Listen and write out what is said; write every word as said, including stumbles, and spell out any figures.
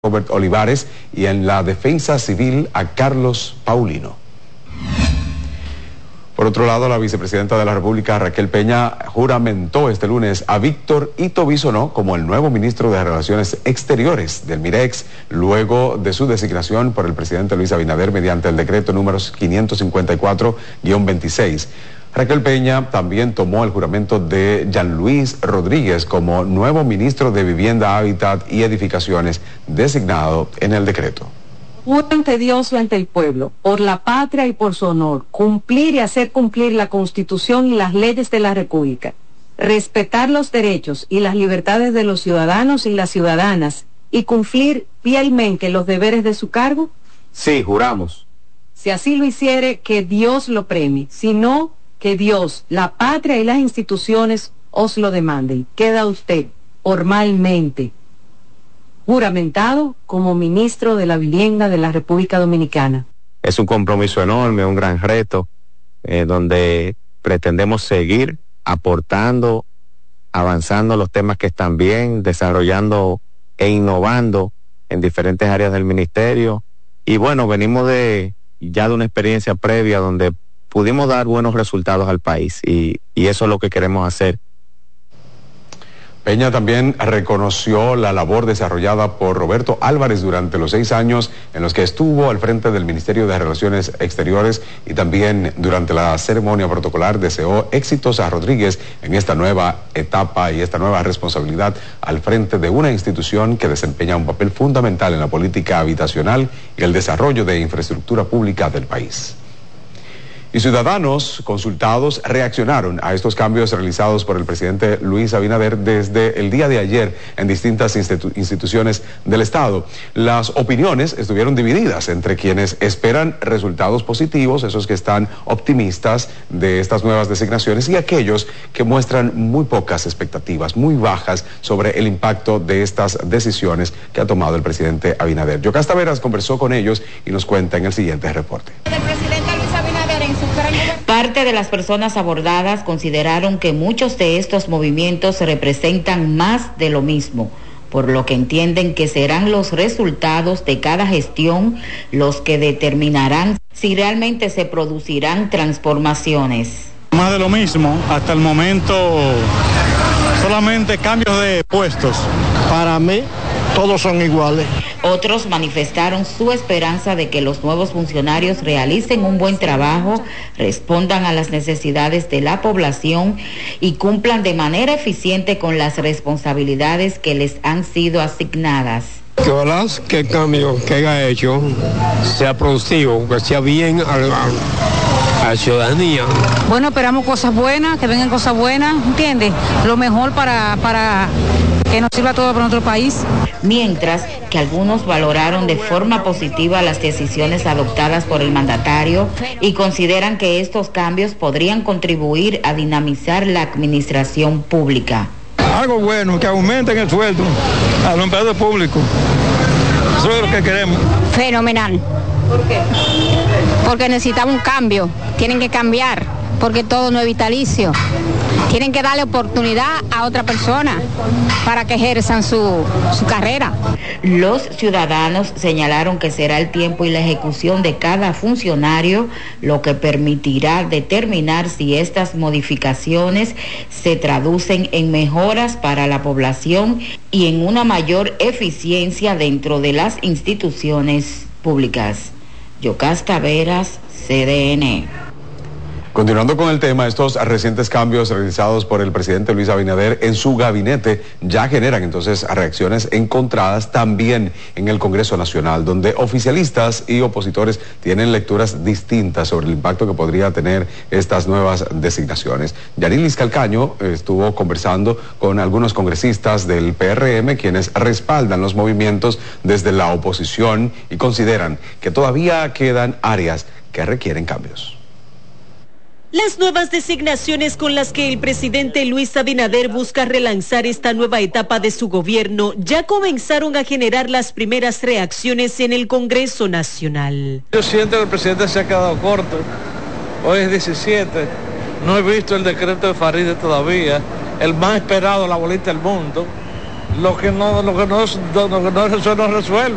Robert Olivares y en la defensa civil a Carlos Paulino. Por otro lado, la vicepresidenta de la República, Raquel Peña, juramentó este lunes a Víctor Ito Bisonó como el nuevo ministro de Relaciones Exteriores del MIREX, luego de su designación por el presidente Luis Abinader mediante el decreto número quinientos cincuenta y cuatro guión veintiséis. Raquel Peña también tomó el juramento de Jean Luis Rodríguez como nuevo ministro de Vivienda, Hábitat y Edificaciones, designado en el decreto. Juro ante Dios y ante el pueblo, por la patria y por su honor, cumplir y hacer cumplir la Constitución y las leyes de la República, respetar los derechos y las libertades de los ciudadanos y las ciudadanas y cumplir fielmente los deberes de su cargo. Sí, juramos. Si así lo hiciere, que Dios lo premie, si no, que Dios, la patria y las instituciones os lo demanden. Queda usted formalmente juramentado como ministro de la Vivienda de la República Dominicana. Es un compromiso enorme, un gran reto, eh, donde pretendemos seguir aportando, avanzando los temas que están bien, desarrollando e innovando en diferentes áreas del ministerio. Y bueno, venimos de ya de una experiencia previa donde pudimos dar buenos resultados al país y, y eso es lo que queremos hacer. Peña también reconoció la labor desarrollada por Roberto Álvarez durante los seis años en los que estuvo al frente del Ministerio de Relaciones Exteriores y también durante la ceremonia protocolar deseó éxitos a Rodríguez en esta nueva etapa y esta nueva responsabilidad al frente de una institución que desempeña un papel fundamental en la política habitacional y el desarrollo de infraestructura pública del país. Y ciudadanos consultados reaccionaron a estos cambios realizados por el presidente Luis Abinader desde el día de ayer en distintas institu- instituciones del Estado. Las opiniones estuvieron divididas entre quienes esperan resultados positivos, esos que están optimistas de estas nuevas designaciones, y aquellos que muestran muy pocas expectativas, muy bajas sobre el impacto de estas decisiones que ha tomado el presidente Abinader. Yocasta Veras conversó con ellos y nos cuenta en el siguiente reporte. Parte de las personas abordadas consideraron que muchos de estos movimientos representan más de lo mismo, por lo que entienden que serán los resultados de cada gestión los que determinarán si realmente se producirán transformaciones. Más de lo mismo, hasta el momento solamente cambios de puestos. Para mí, todos son iguales. Otros manifestaron su esperanza de que los nuevos funcionarios realicen un buen trabajo, respondan a las necesidades de la población y cumplan de manera eficiente con las responsabilidades que les han sido asignadas. Que ojalá que el cambio que haya hecho sea productivo, que sea bien a la, a la ciudadanía. Bueno, esperamos cosas buenas, que vengan cosas buenas, ¿entiendes? Lo mejor para, para que nos sirva todo para nuestro país. Mientras que algunos valoraron de forma positiva las decisiones adoptadas por el mandatario y consideran que estos cambios podrían contribuir a dinamizar la administración pública. Algo bueno, que aumenten el sueldo a los empleados públicos. Eso es lo que queremos. Fenomenal. ¿Por qué? Porque necesitamos un cambio, tienen que cambiar, porque todo no es vitalicio. Tienen que darle oportunidad a otra persona para que ejerzan su, su carrera. Los ciudadanos señalaron que será el tiempo y la ejecución de cada funcionario lo que permitirá determinar si estas modificaciones se traducen en mejoras para la población y en una mayor eficiencia dentro de las instituciones públicas. Yocasta Veras, C D N. Continuando con el tema, estos recientes cambios realizados por el presidente Luis Abinader en su gabinete ya generan entonces reacciones encontradas también en el Congreso Nacional, donde oficialistas y opositores tienen lecturas distintas sobre el impacto que podría tener estas nuevas designaciones. Yarilis Calcaño estuvo conversando con algunos congresistas del P R M, quienes respaldan los movimientos desde la oposición y consideran que todavía quedan áreas que requieren cambios. Las nuevas designaciones con las que el presidente Luis Abinader busca relanzar esta nueva etapa de su gobierno ya comenzaron a generar las primeras reacciones en el Congreso Nacional. Yo siento que el presidente se ha quedado corto. Hoy es diecisiete. No he visto el decreto de Farideh todavía, el más esperado, la bolita del mundo. Lo que no, lo que no, lo que no, eso no resuelve.